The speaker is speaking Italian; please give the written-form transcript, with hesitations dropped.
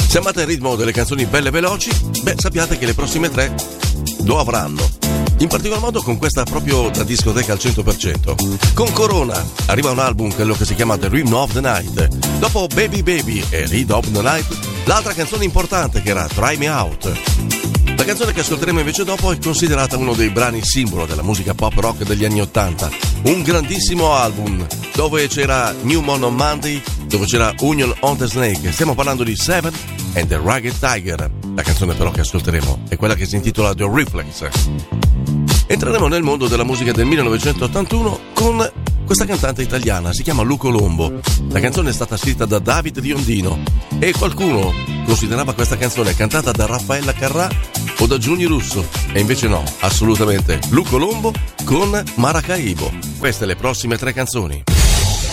Se amate il ritmo delle canzoni belle e veloci, sappiate che le prossime 3 lo avranno. In particolar modo con questa proprio da discoteca al 100%. Con Corona arriva un album, quello che si chiama The Rhythm of the Night. Dopo Baby Baby e Rhythm of the Night, l'altra canzone importante che era Try Me Out. La canzone che ascolteremo invece dopo è considerata uno dei brani simbolo della musica pop rock degli anni 80. Un grandissimo album dove c'era New Moon on Monday, dove c'era Union on the Snake. Stiamo parlando di Seven and the Ragged Tiger. La canzone però che ascolteremo è quella che si intitola The Reflex. Entreremo nel mondo della musica del 1981 con questa cantante italiana, si chiama Lu Colombo. La canzone è stata scritta da David Riondino e qualcuno considerava questa canzone cantata da Raffaella Carrà o da Giuni Russo, e invece no, assolutamente Lu Colombo con Maracaibo. Queste le prossime 3 canzoni.